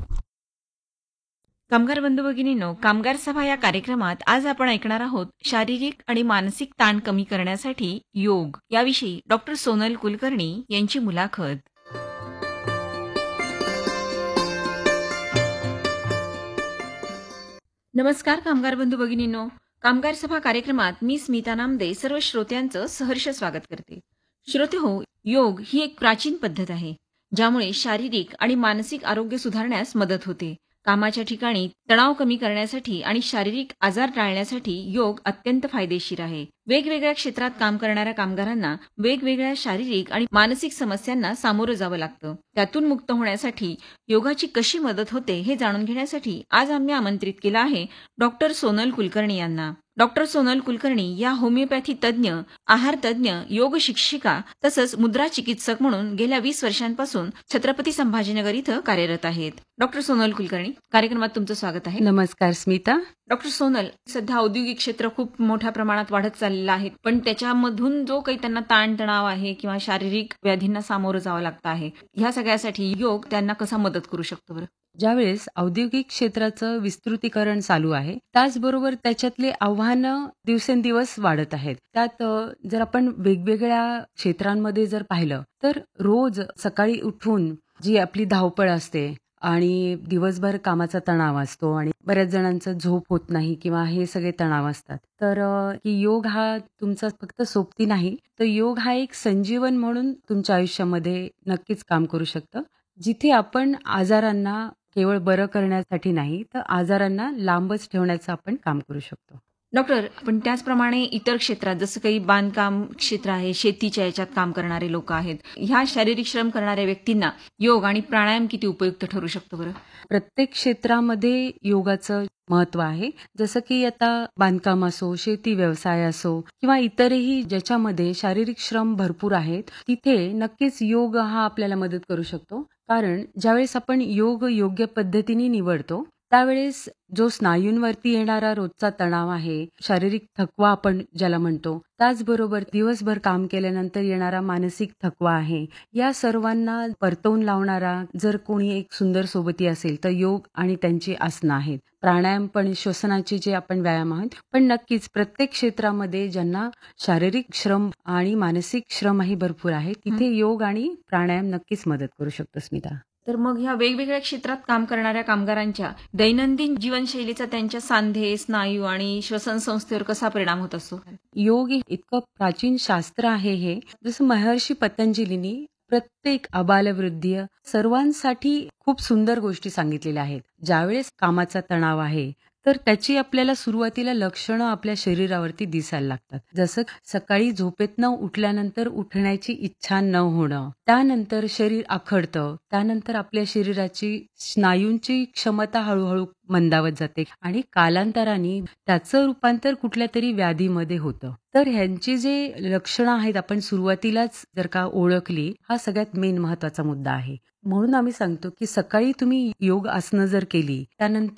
कामगार बंधू भगिनींनो, कामगार सभा या कार्यक्रमात आज आपण ऐकणार आहोत शारीरिक आणि मानसिक ताण कमी करण्यासाठी योग याविषयी डॉक्टर सोनल कुलकर्णी यांची मुलाखत. नमस्कार कामगार बंधू भगिनींनो, कामगार सभा कार्यक्रमात मी स्मिता नामदे सर्व श्रोत्यांचं सहर्ष स्वागत करते. श्रोते हो, योग ही एक प्राचीन पद्धत आहे ज्यामुळे शारीरिक आणि मानसिक आरोग्य सुधारण्यास मदत होते. कामाच्या ठिकाणी तणाव कमी करण्यासाठी आणि शारीरिक आजार टाळण्यासाठी योग अत्यंत फायदेशीर आहे. वेगवेगळ्या क्षेत्रात काम करणाऱ्या कामगारांना वेगवेगळ्या शारीरिक आणि मानसिक समस्यांना सामोरं जावं लागतं. त्यातून मुक्त होण्यासाठी योगाची कशी मदत होते हे जाणून घेण्यासाठी आज आम्ही आमंत्रित केलं आहे डॉक्टर सोनल कुलकर्णी यांना. डॉक्टर सोनल कुलकर्णी या होमिओपॅथी तज्ज्ञ, आहार तज्ज्ञ, योग शिक्षिका तसंच मुद्रा चिकित्सक म्हणून गेल्या 20 वर्षांपासून छत्रपती संभाजीनगर इथं कार्यरत आहेत. डॉक्टर सोनल कुलकर्णी, कार्यक्रमात तुमचं स्वागत आहे. नमस्कार स्मिता. डॉक्टर सोनल, सध्या औद्योगिक क्षेत्र खूप मोठ्या प्रमाणात वाढत चाललेलं आहे, पण त्याच्यामधून जो काही त्यांना ताणतणाव आहे किंवा शारीरिक व्याधींना सामोरं जावं लागतं आहे, ह्या सगळ्यासाठी योग त्यांना कसा मदत करू शकतो बरं? ज्यावेळेस औद्योगिक क्षेत्राचं विस्तृतीकरण चालू आहे, त्याचबरोबर त्याच्यातले आव्हानं दिवसेंदिवस वाढत आहेत. त्यात जर आपण वेगवेगळ्या क्षेत्रांमध्ये जर पाहिलं तर रोज सकाळी उठून जी आपली धावपळ असते आणि दिवसभर कामाचा तणाव असतो आणि बऱ्याच जणांचं झोप होत नाही किंवा हे सगळे तणाव असतात. तर की योग हा तुमचा फक्त सोबती नाही, तर योग हा एक संजीवन म्हणून तुमच्या आयुष्यामध्ये नक्कीच काम करू शकतं. जिथे आपण आजारांना केवळ बरं करण्यासाठी नाही, तर आजारांना लांबच ठेवण्याचं आपण काम करू शकतो. डॉक्टर, पण त्याचप्रमाणे इतर क्षेत्रात जसं काही बांधकाम क्षेत्र आहे, शेतीच्या याच्यात काम करणारे लोक आहेत, ह्या शारीरिक श्रम करणाऱ्या व्यक्तींना योग आणि प्राणायाम किती उपयुक्त ठरू शकतो बरं? प्रत्येक क्षेत्रामध्ये योगाचं महत्व आहे. जसं की आता बांधकाम असो, शेती व्यवसाय असो किंवा इतरही ज्याच्यामध्ये शारीरिक श्रम भरपूर आहेत, तिथे नक्कीच योग हा आपल्याला मदत करू शकतो. कारण ज्यावेळेस आपण योग योग्य पद्धतीने निवडतो, त्यावेळेस जो स्नायूंवरती येणारा रोजचा तणाव आहे, शारीरिक थकवा आपण ज्याला म्हणतो, त्याचबरोबर दिवसभर काम केल्यानंतर येणारा मानसिक थकवा आहे, या सर्वांना परतवून लावणारा जर कोणी एक सुंदर सोबती असेल तर योग आणि त्यांची आसनं आहेत. प्राणायाम पण, श्वसनाचे जे आपण व्यायाम आहेत, पण नक्कीच प्रत्येक क्षेत्रामध्ये ज्यांना शारीरिक श्रम आणि मानसिक श्रमही भरपूर आहे, तिथे योग आणि प्राणायाम नक्कीच मदत करू शकतो स्मिता. तर मग ह्या वेगवेगळ्या क्षेत्रात काम करणाऱ्या कामगारांच्या दैनंदिन जीवनशैलीचा त्यांच्या सांधे, स्नायू आणि श्वसन संस्थेवर कसा परिणाम होत असतो? योग हे इतकं प्राचीन शास्त्र आहे हे. जसं महर्षी पतंजलींनी प्रत्येक आबालवृद्धीय सर्वांसाठी खूप सुंदर गोष्टी सांगितलेल्या आहेत. ज्यावेळेस कामाचा तणाव आहे तर त्याची आपल्याला सुरुवातीला लक्षणं आपल्या शरीरावरती दिसायला लागतात. जसं सकाळी झोपेतनं उठल्यानंतर उठण्याची इच्छा न होणं, त्यानंतर शरीर आखडतं, त्यानंतर आपल्या शरीराची स्नायूंची क्षमता हळूहळू मंदावत जाते आणि कालांतराने त्याचं रूपांतर कुठल्या तरी व्याधीमध्ये होतं. तर ह्यांची जे लक्षणं आहेत आपण सुरुवातीलाच जर का ओळखली, हा सगळ्यात मेन महत्वाचा मुद्दा आहे. म्हणून आम्ही सांगतो की सकाळी तुम्ही योग आसनं जर केली, त्यानंतर